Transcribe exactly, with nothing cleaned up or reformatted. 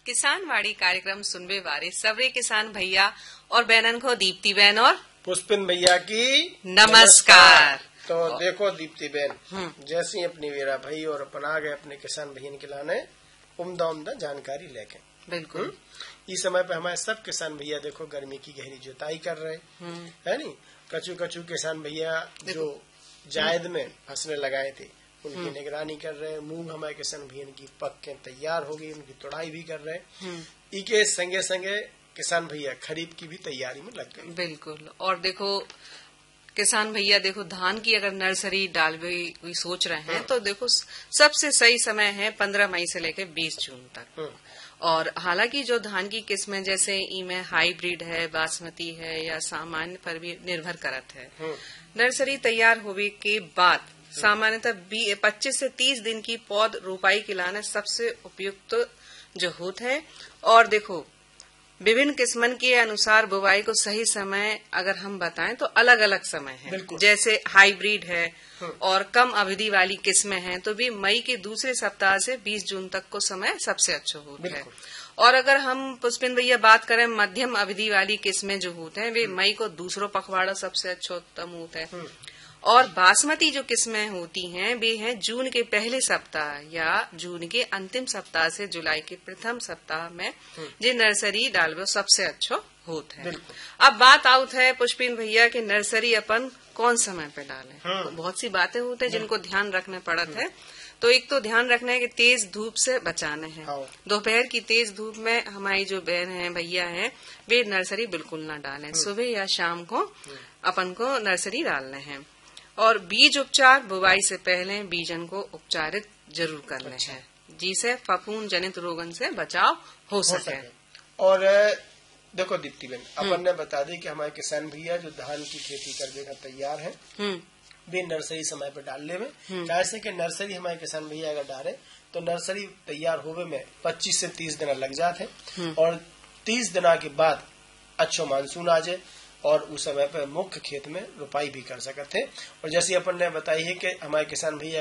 किसान वाड़ी कार्यक्रम सुनबे वारे सबरे किसान भैया और बहनन को दीप्ति बहन और पुष्पिन भैया की नमस्कार। तो देखो दीप्ति बहन, जैसी अपनी वीरा भाई और अपन आ गए अपने किसान भैया के लाने उम्दा उम्दा जानकारी लेके। बिल्कुल इस समय पे हमारे सब किसान भैया देखो गर्मी की गहरी जुताई कर रहे है नी। कचू कचू किसान भैया जो जायद में फसलें लगाए थे उनकी निगरानी कर रहे हैं। मूंग हमारे किसान भैया की पक के तैयार हो गई, उनकी तुड़ाई भी कर रहे हैं। इके संगे संगे किसान भैया खरीफ की भी तैयारी में लग गए। बिल्कुल। और देखो किसान भैया देखो धान की अगर नर्सरी डालवे हुई सोच रहे हैं तो देखो सबसे सही समय है पंद्रह मई से लेकर बीस जून तक। और हालांकि जो धान की किस्में जैसे इनमें हाइब्रिड है, बासमती है या सामान्य पर भी निर्भर करत है। नर्सरी तैयार होने के बाद सामान्यतः पच्चीस से तीस दिन की पौध रोपाई के लाने सबसे उपयुक्त जो होता है। और देखो विभिन्न किस्मन के अनुसार बुवाई को सही समय अगर हम बताएं तो अलग अलग समय है। जैसे हाइब्रिड है और कम अवधि वाली किस्में हैं तो भी मई के दूसरे सप्ताह से बीस जून तक को समय सबसे अच्छा होता है। और अगर हम पुष्पिन भैया बात करें मध्यम अवधि वाली किस्में जो होते हैं वे मई को दूसरों पखवाड़ा सबसे अच्छा उत्तम होता है। और बासमती जो किस्में होती हैं वे हैं जून के पहले सप्ताह या जून के अंतिम सप्ताह से जुलाई के प्रथम सप्ताह में जो नर्सरी डालवे सबसे अच्छा होता है। अब बात आउट है पुष्पिन भैया कि नर्सरी अपन कौन समय पे डालें। तो बहुत सी बातें होती है जिनको ध्यान रखना पड़ता है। तो एक तो ध्यान रखना है कि तेज धूप से बचाना है। दोपहर की तेज धूप में हमारी जो बहन है भैया है वे नर्सरी बिल्कुल न डालें। सुबह या शाम को अपन को नर्सरी डालना है। और बीज उपचार बुवाई से पहले बीजन को उपचारित जरूर करना अच्छा। है जिसे फफूंद जनित रोगन से बचाव हो, हो सके।, सके और देखो दीप्ति बहन अपन ने बता दी कि हमारे किसान भैया जो धान की खेती करने का तैयार है वे नर्सरी समय पर डालने में कैसे कि नर्सरी हमारे किसान भैया अगर डाले तो नर्सरी तैयार होने में पच्चीस से तीस दिन लग जाते और तीस दिना के बाद अच्छो मानसून आ जाए और उस समय पर मुख्य खेत में रोपाई भी कर सकते हैं। और जैसे अपन ने बताई है कि हमारे किसान भैया